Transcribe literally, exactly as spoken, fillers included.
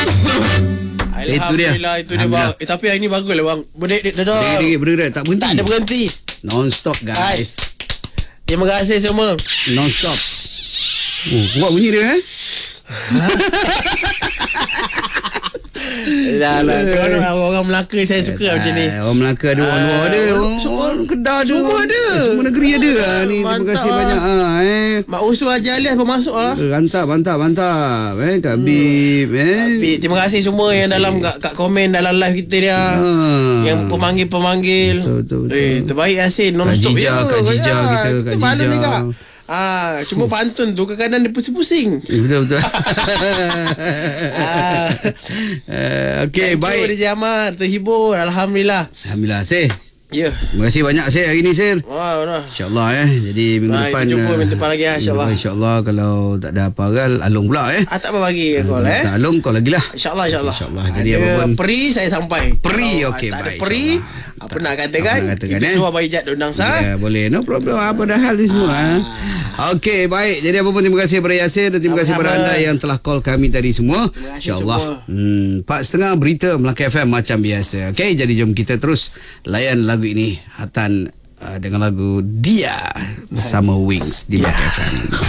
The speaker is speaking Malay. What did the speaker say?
Itu dia. Alhamdulillah, itu dia bang. Eh, tapi hari ni bagus lah bang. Berdek dek dah. Dek dek tak berhenti. Tak ada berhenti. Non stop guys. Terima kasih semua. Non stop. Oh, kuat bunyi dia eh. Dah lah. Orang Melaka saya suka macam ni. Orang Melaka ada, orang luar ada, orang Kedah ada, semua ada. Semua negeri ada lah ni. Terima kasih banyak ah eh. Mak Usu Haji Alias pun masuk ah. Mantap, mantap, mantap. Eh Kak Bib eh. Bib, terima kasih semua yang dalam kat, kat komen dalam live kita dia. Ha. Yang pemanggil-pemanggil. Betul, betul, betul. Eh, terbaik Yasin. Non Kak stop Jija, je. Kak Jija Ya, kita, Kak malu Jija. ni Kak. Ah, cuma pantun tu kadang-kadang dia pusing-pusing. Eh, betul betul. ah. uh, Okey, baik. Dia Jamal terhibur, alhamdulillah. Alhamdulillah, Sir. Ya. Terima kasih banyak Sir hari ni, Sir. Wah, wow, InsyaAllah eh. Jadi minggu nah, depan kita jumpa uh, minggu depan lagi insya-Allah. InsyaAllah kalau tak ada apa hal Alung pula eh. Ah, tak apa bagi call eh. Tak Alung kau lagi lah. InsyaAllah insyaAllah. InsyaAllah. Jadi ada apa pun peri saya sampai. Peri okey tak baik. Ada peri apa nak katakan? Apa nak katakan, kita eh? suruh bagi jad undang sah. Ya, boleh. No problem. Apa dah hal ni semua. Ah. Okey, baik. Jadi apa pun terima kasih kepada Yasir dan terima kasih kepada anda yang telah call kami tadi semua. InsyaAllah. Hmm, empat setengah berita Melaka F M macam biasa. Okey, jadi jom kita terus layan lagu ini. Hatan uh, dengan lagu Dia bersama Wings di Melaka F M.